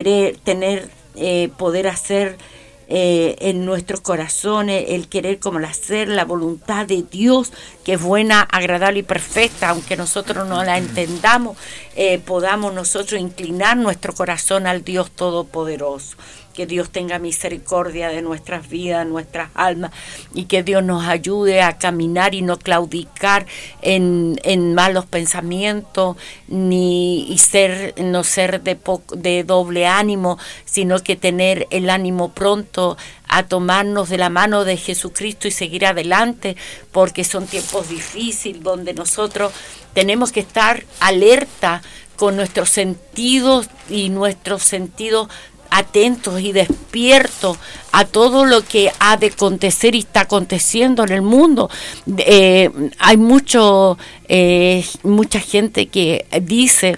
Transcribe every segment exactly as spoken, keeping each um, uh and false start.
querer tener, eh, poder hacer eh, en nuestros corazones, el querer como el hacer, la voluntad de Dios, que es buena, agradable y perfecta, aunque nosotros no la entendamos, eh, podamos nosotros inclinar nuestro corazón al Dios Todopoderoso. Que Dios tenga misericordia de nuestras vidas, nuestras almas, y que Dios nos ayude a caminar y no claudicar en, en malos pensamientos, ni y ser, no ser de, po, de doble ánimo, sino que tener el ánimo pronto a tomarnos de la mano de Jesucristo y seguir adelante, porque son tiempos difíciles donde nosotros tenemos que estar alerta con nuestros sentidos y nuestros sentidos atentos y despiertos a todo lo que ha de acontecer y está aconteciendo en el mundo. Eh, hay mucho, eh, mucha gente que dice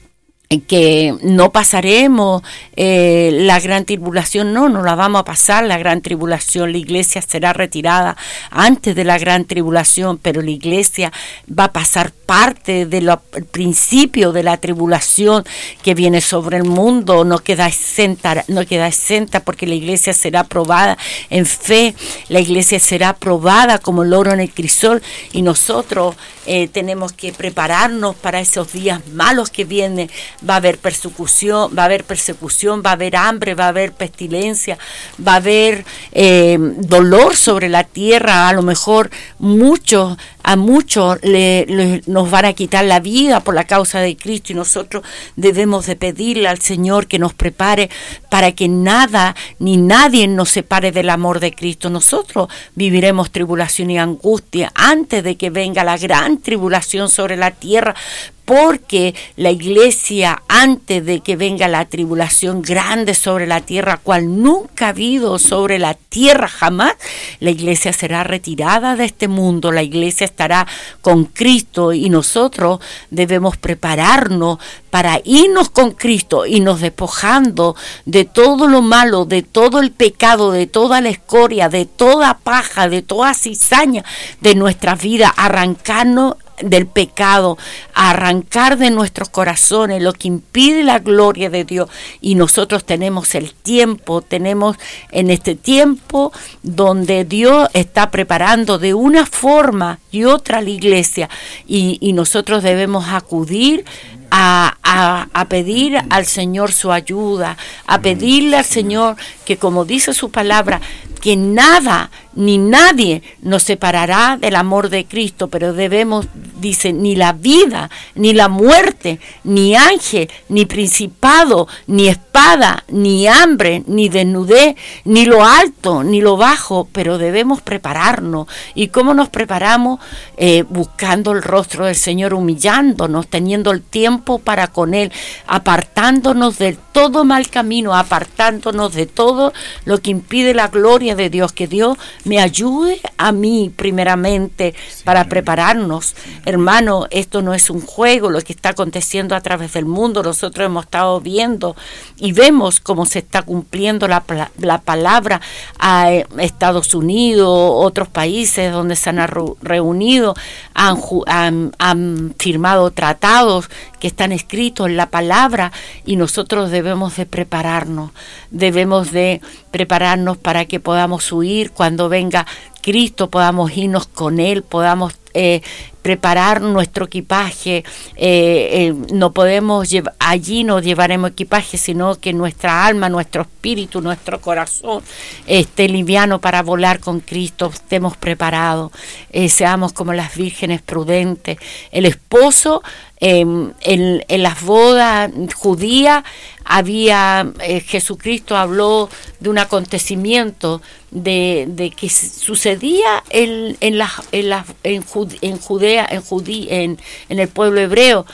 que no pasaremos eh, la gran tribulación. No, no la vamos a pasar la gran tribulación. La iglesia será retirada antes de la gran tribulación, pero la iglesia va a pasar parte del principio de la tribulación que viene sobre el mundo. No queda exenta, no queda exenta porque la iglesia será probada en fe. La iglesia será probada como el oro en el crisol, y nosotros eh, tenemos que prepararnos para esos días malos que vienen. Va a haber persecución, va a haber persecución, va a haber hambre, va a haber pestilencia, va a haber eh, dolor sobre la tierra. A lo mejor muchos, a muchos le, le, nos van a quitar la vida por la causa de Cristo, y nosotros debemos de pedirle al Señor que nos prepare para que nada ni nadie nos separe del amor de Cristo. Nosotros viviremos tribulación y angustia antes de que venga la gran tribulación sobre la tierra, porque la iglesia, antes de que venga la tribulación grande sobre la tierra, cual nunca ha habido sobre la tierra jamás, la iglesia será retirada de este mundo, la iglesia estará con Cristo, y nosotros debemos prepararnos para irnos con Cristo, irnos despojando de todo lo malo, de todo el pecado, de toda la escoria, de toda paja, de toda cizaña de nuestra vida, arrancarnos del pecado, arrancar de nuestros corazones lo que impide la gloria de Dios. Y nosotros tenemos el tiempo, tenemos en este tiempo donde Dios está preparando de una forma y otra la iglesia, y, y nosotros debemos acudir A, a, a pedir al Señor su ayuda, a pedirle al Señor que, como dice su palabra, que nada ni nadie nos separará del amor de Cristo, pero debemos, dice, ni la vida, ni la muerte, ni ángel, ni principado, ni espada, ni hambre, ni desnudez, ni lo alto, ni lo bajo, pero debemos prepararnos. ¿Y cómo nos preparamos? Eh, buscando el rostro del Señor, humillándonos, teniendo el tiempo para con Él, apartándonos de todo mal camino, apartándonos de todo lo que impide la gloria de Dios. Que Dios me ayude a mí primeramente para prepararnos. Hermano, esto no es un juego lo que está aconteciendo a través del mundo. Nosotros hemos estado viendo y vemos cómo se está cumpliendo la, la palabra a Estados Unidos, otros países donde se han reunido, han, han, han firmado tratados que están escritos en la palabra, y nosotros debemos de prepararnos, debemos de prepararnos para que podamos huir cuando venga Cristo, podamos irnos con Él, podamos eh, preparar nuestro equipaje. Eh, eh, no podemos llevar, allí no llevaremos equipaje, sino que nuestra alma, nuestro espíritu, nuestro corazón esté liviano para volar con Cristo, estemos preparados, eh, seamos como las vírgenes prudentes. El esposo eh, en, en las bodas judías había, eh, Jesucristo habló de un acontecimiento de, de que sucedía en, en, la, en, la, en, Judea, en Judea, en, Judí, en, en el pueblo hebreo,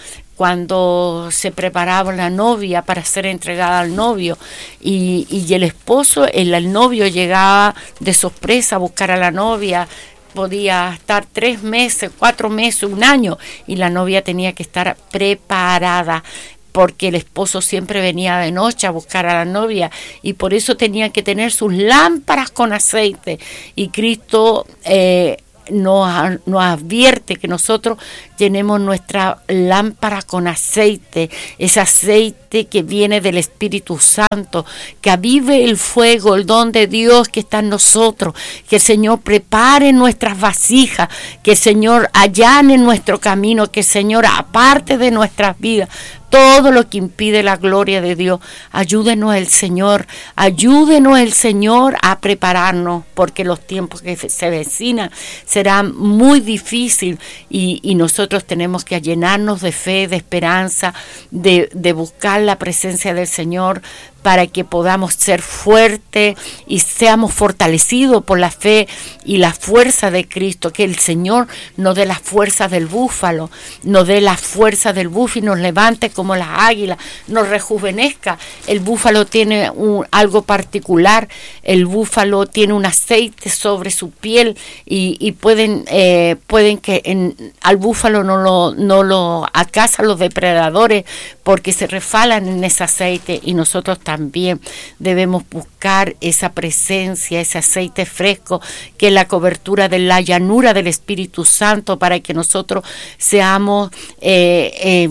cuando se preparaba la novia para ser entregada al novio, y, y el esposo, el, el novio llegaba de sorpresa a buscar a la novia. Podía estar tres meses, cuatro meses, un año, y la novia tenía que estar preparada, porque el esposo siempre venía de noche a buscar a la novia, y por eso tenía que tener sus lámparas con aceite. Y Cristo eh, nos, nos advierte que nosotros llenemos nuestra lámpara con aceite, ese aceite que viene del Espíritu Santo, que avive el fuego, el don de Dios que está en nosotros, que el Señor prepare nuestras vasijas, que el Señor allane nuestro camino, que el Señor aparte de nuestras vidas todo lo que impide la gloria de Dios. Ayúdenos el Señor, ayúdenos el Señor a prepararnos, porque los tiempos que se vecinan serán muy difíciles y, y nosotros tenemos que llenarnos de fe, de esperanza, de, de buscar la presencia del Señor, para que podamos ser fuertes y seamos fortalecidos por la fe y la fuerza de Cristo, que el Señor nos dé la fuerza del búfalo, nos dé la fuerza del búfalo y nos levante como las águilas, nos rejuvenezca. El búfalo tiene un, algo particular, el búfalo tiene un aceite sobre su piel y, y pueden, eh, pueden que en, al búfalo no lo, no lo acasan los depredadores porque se refalan en ese aceite, y nosotros también debemos buscar esa presencia, ese aceite fresco, que es la cobertura de la llanura del Espíritu Santo, para que nosotros seamos eh, eh,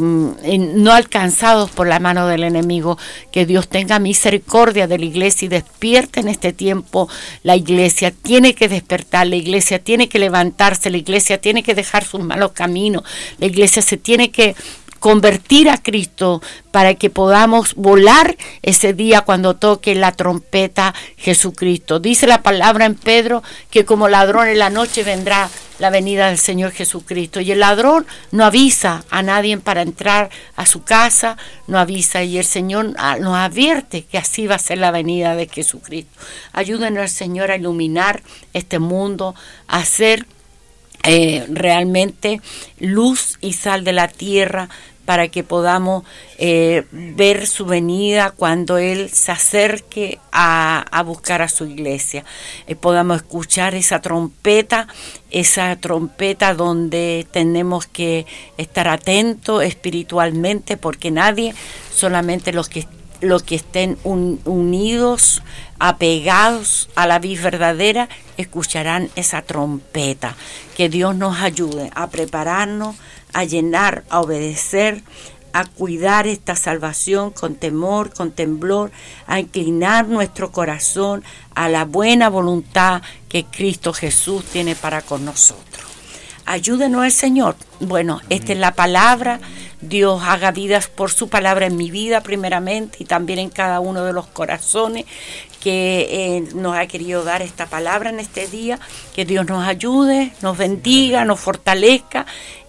no alcanzados por la mano del enemigo. Que Dios tenga misericordia de la iglesia y despierte en este tiempo. La iglesia tiene que despertar, la iglesia tiene que levantarse, la iglesia tiene que dejar sus malos caminos, la iglesia se tiene que convertir a Cristo para que podamos volar ese día cuando toque la trompeta Jesucristo. Dice la palabra en Pedro que como ladrón en la noche vendrá la venida del Señor Jesucristo, y el ladrón no avisa a nadie para entrar a su casa, no avisa, y el Señor nos advierte que así va a ser la venida de Jesucristo. Ayúdenos al Señor a iluminar este mundo, a hacer Eh, realmente luz y sal de la tierra, para que podamos eh, ver su venida cuando Él se acerque a, a buscar a su iglesia. Eh, podamos escuchar esa trompeta, esa trompeta donde tenemos que estar atentos espiritualmente, porque nadie, solamente los que los que estén un, unidos, apegados a la vid verdadera, escucharán esa trompeta. Que Dios nos ayude a prepararnos, a llenar, a obedecer, a cuidar esta salvación con temor, con temblor, a inclinar nuestro corazón a la buena voluntad que Cristo Jesús tiene para con nosotros. Ayúdenos el Señor. Bueno, esta es la palabra. Dios haga vidas por su palabra en mi vida primeramente, y también en cada uno de los corazones que eh, nos ha querido dar esta palabra en este día. Que Dios nos ayude, nos bendiga, nos fortalezca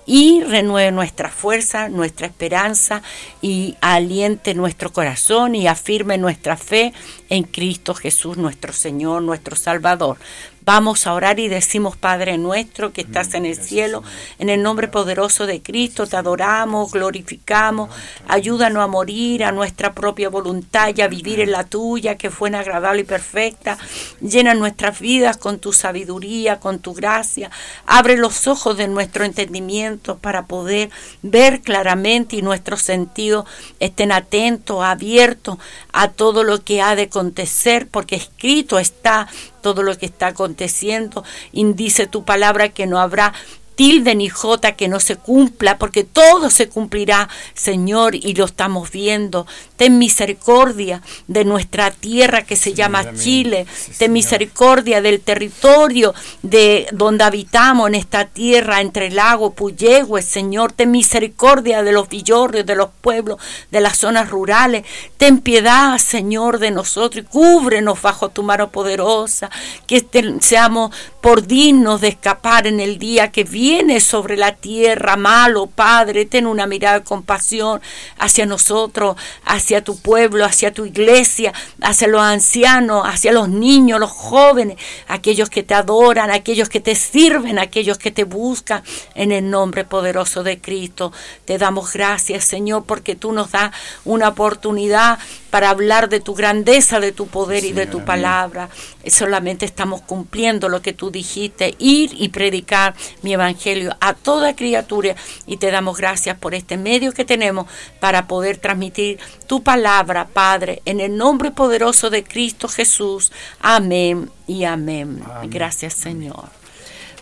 y renueve nuestra fuerza, nuestra esperanza, y aliente nuestro corazón y afirme nuestra fe en Cristo Jesús, nuestro Señor, nuestro Salvador. Vamos a orar y decimos: Padre nuestro que estás en el cielo, en el nombre poderoso de Cristo te adoramos, glorificamos. Ayúdanos a morir a nuestra propia voluntad y a vivir en la tuya, que fue agradable y perfecta. Llena nuestras vidas con tu sabiduría, con tu gracia. Abre los ojos de nuestro entendimiento para poder ver claramente, y nuestros sentidos estén atentos, abiertos a todo lo que ha de acontecer, porque escrito está todo lo que está aconteciendo. Y dice tu palabra que no habrá tilde ni jota que no se cumpla, porque todo se cumplirá, Señor, y lo estamos viendo. Ten misericordia de nuestra tierra que se sí, llama amén. Chile. Sí, ten misericordia del territorio de donde habitamos en esta tierra, entre el lago Puyehue, Señor. Ten misericordia de los villorrios, de los pueblos, de las zonas rurales. Ten piedad, Señor, de nosotros, y cúbrenos bajo tu mano poderosa, que seamos por dignos de escapar en el día que viene sobre la tierra malo. Padre, ten una mirada de compasión hacia nosotros, hacia tu pueblo, hacia tu iglesia, hacia los ancianos, hacia los niños, los jóvenes, aquellos que te adoran, aquellos que te sirven, aquellos que te buscan. En el nombre poderoso de Cristo te damos gracias, Señor, porque tú nos das una oportunidad para hablar de tu grandeza, de tu poder y de tu palabra. Solamente estamos cumpliendo lo que tú dijiste: ir y predicar mi evangelio a toda criatura, y te damos gracias por este medio que tenemos para poder transmitir tu palabra, Padre, en el nombre poderoso de Cristo Jesús. Amén y amén. Amén. Gracias, Señor.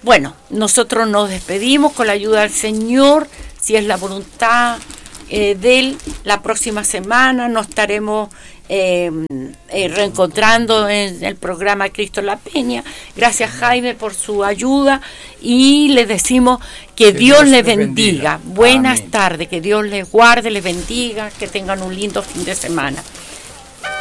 bueno, nosotros nos despedimos con la ayuda del Señor, si es la voluntad eh, de Él. La próxima semana nos estaremos eh, eh, reencontrando en el programa Cristo en la Peña. Gracias, Jaime, por su ayuda, y les decimos que, que Dios, Dios les bendiga. bendiga. Buenas Amén. tardes, que Dios les guarde, les bendiga, que tengan un lindo fin de semana.